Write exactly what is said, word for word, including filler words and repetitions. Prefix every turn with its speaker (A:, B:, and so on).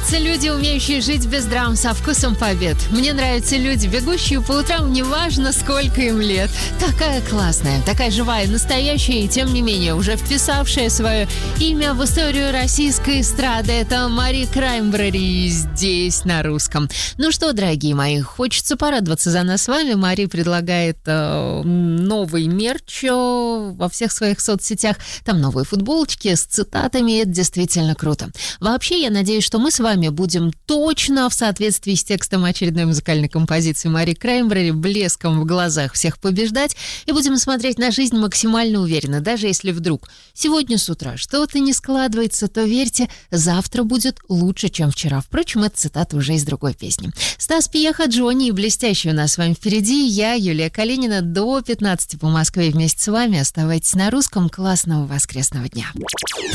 A: нравятся люди, умеющие жить без драм, со вкусом побед. Мне нравятся люди, бегущие по утрам, неважно, сколько им лет. Такая классная, такая живая, настоящая и, тем не менее, уже вписавшая свое имя в историю российской эстрады. Это Мари Краймбрери здесь, на русском. Ну что, дорогие мои, хочется порадоваться за нас с вами. Мари предлагает э, новый мерч э, во всех своих соцсетях. Там новые футболочки с цитатами. Это действительно круто. Вообще, я надеюсь, что мы с вами будем точно в соответствии с текстом очередной музыкальной композиции Мари Краймбрери, блеском в глазах всех побеждать, и будем смотреть на жизнь максимально уверенно. Даже если вдруг сегодня с утра что-то не складывается, то верьте, завтра будет лучше, чем вчера. Впрочем, это цитата уже из другой песни. Стас Пьеха, Джонни и блестящий у нас с вами впереди. Я, Юлия Калинина, до пятнадцати по Москве вместе с вами. Оставайтесь на русском. Классного воскресного дня.